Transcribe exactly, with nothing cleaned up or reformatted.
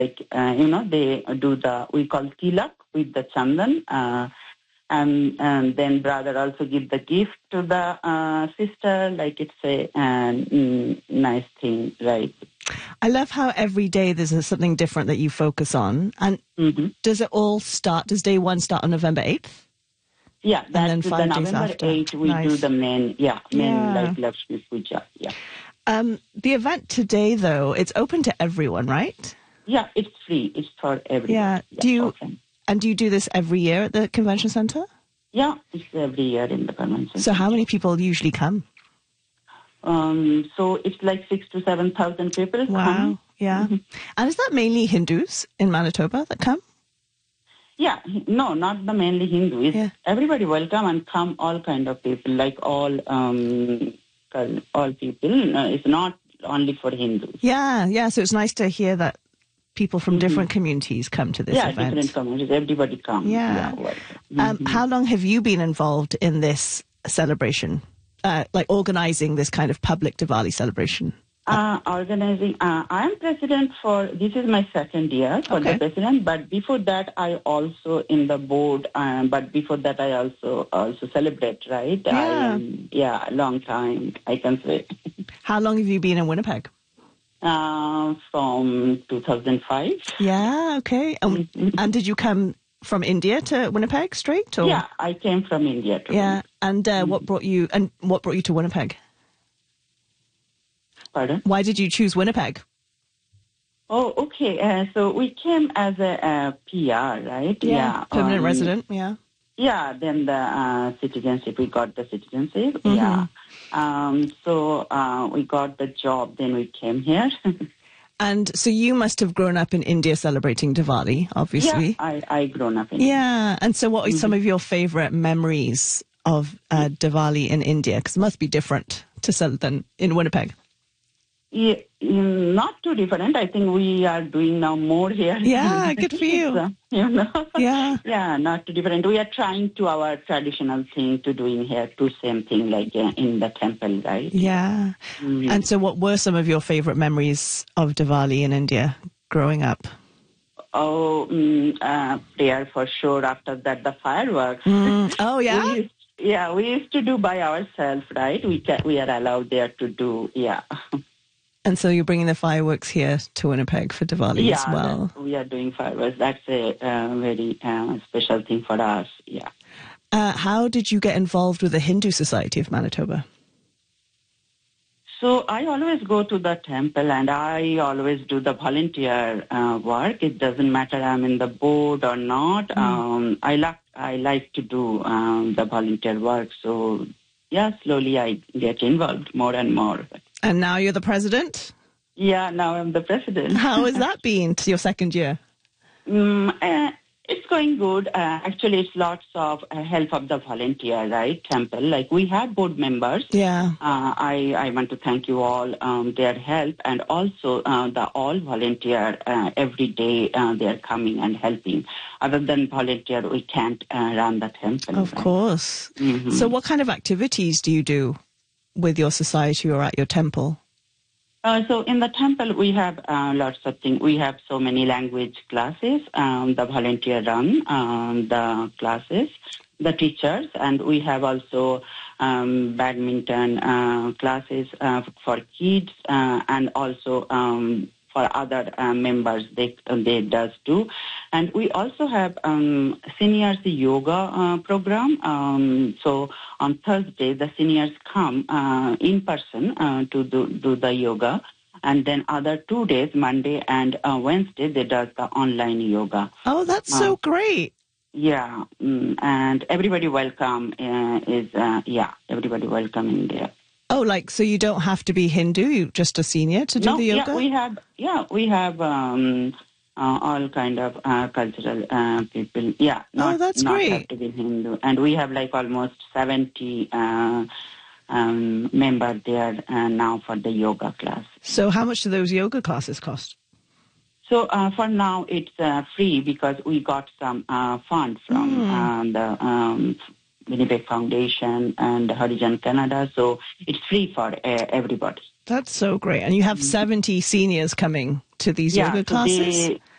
like, uh, you know, they do the, we call tilak with the chandan. Uh, and, and then brother also give the gift to the uh, sister, like it's a uh, mm, nice thing, right? I love how every day there's a, something different that you focus on. And mm-hmm. does it all start, does day one start on November eighth? Yeah, that's and then five the days November after. eighth, we nice. do the main, yeah, main Yeah. like Lakshmi Puja, yeah. Um, the event today, though, it's open to everyone, right? Yeah, it's free. It's for everyone. Yeah. yeah do you okay. And do you do this every year at the convention center? Yeah, it's every year in the convention So center. how many people usually come? Um, so it's like six to seven thousand people. Wow. Come. Yeah. Mm-hmm. And is that mainly Hindus in Manitoba that come? Yeah, no, not the mainly Hindus. Yeah. Everybody welcome and come, all kind of people, like all um, all people. Uh, it's not only for Hindus. Yeah, yeah. So it's nice to hear that people from mm-hmm. different communities come to this yeah, event. different communities. Everybody come. Yeah. yeah mm-hmm. um, how long have you been involved in this celebration, uh, like organizing this kind of public Diwali celebration? Uh, organizing, uh, I am president for, this is my second year for okay. the president, but before that I also in the board, um, but before that I also also celebrate, right? Yeah. I am, yeah, long time, I can say. How long have you been in Winnipeg? Uh, from two thousand five. Yeah, okay. And, and did you come from India to Winnipeg straight? Or? Yeah, I came from India too. Yeah, and uh, what brought you, and what brought you to Winnipeg? Pardon? Why did you choose Winnipeg? Oh, okay. Uh, so we came as a, a P R, right? Yeah, yeah. permanent um, resident, yeah. Yeah, then the uh, citizenship, we got the citizenship, Mm-hmm. yeah. Um, so uh, we got the job, then we came here. And so you must have grown up in India celebrating Diwali, obviously. Yeah, I, I grown up in Yeah, and so what are mm-hmm. some of your favourite memories of uh, Diwali in India? Because it must be different to sell than in Winnipeg. Yeah, not too different. I think we are doing now more here. Yeah, good for you. So, you know? Yeah. Yeah, not too different. We are trying to our traditional thing to doing here, to same thing like uh, in the temple, right? Yeah. Mm-hmm. And so what were some of your favourite memories of Diwali in India growing up? Oh, mm, uh, prayer for sure. After that, the fireworks. Mm. Oh, yeah? we used, yeah, we used to do by ourselves, right? We can, we are allowed there to do, yeah. And so you're bringing the fireworks here to Winnipeg for Diwali yeah, as well? We are doing fireworks. That's a uh, very uh, special thing for us, yeah. Uh, how did you get involved with the Hindu Society of Manitoba? So I always go to the temple and I always do the volunteer uh, work. It doesn't matter I'm in the board or not. Mm. Um, I, like, I like to do um, the volunteer work. So, yeah, slowly I get involved more and more. And now you're the president? Yeah, now I'm the president. How has that been to your second year? Um, uh, it's going good. Uh, actually, it's lots of uh, help of the volunteer, right, temple. Like we have board members. Yeah. Uh, I, I want to thank you all, um, their help, and also uh, the all volunteer uh, every day uh, they're coming and helping. Other than volunteer, we can't uh, run the temple. Of right? course. Mm-hmm. So what kind of activities do you do with your society or at your temple? Uh, so in the temple, we have uh, lots of things. We have so many language classes. Um, the volunteer run um, the classes, the teachers, and we have also um, badminton uh, classes uh, for kids uh, and also um, for other uh, members. They they does too, and we also have um, seniors yoga uh, program. Um, so on Thursday, the seniors come uh, in person uh, to do, do the yoga. And then other two days, Monday and uh, Wednesday, they does the online yoga. Oh, that's uh, so great. Yeah. Mm, and everybody welcome uh, is, uh, yeah, everybody welcome in there. Oh, like, so you don't have to be Hindu, you're just a senior to do no, the yoga? Yeah, we have, yeah, we have um, uh, all kind of uh, cultural uh, people. Yeah. Not, oh, that's not great. Have to be Hindu. And we have like almost seventy uh, um, members there uh, now for the yoga class. So how much do those yoga classes cost? So uh, for now, it's uh, free because we got some uh, fund from mm. uh, the um, Winnipeg Foundation and Horizon Canada. So it's free for uh, everybody. That's so great. And you have seventy seniors coming to these yeah, yoga so classes? They,